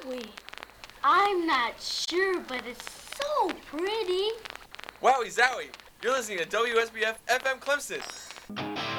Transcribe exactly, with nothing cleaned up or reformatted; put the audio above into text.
we? I'm not sure, but it's so pretty. Wowie zowie! You're listening to W S B F F M Clemson.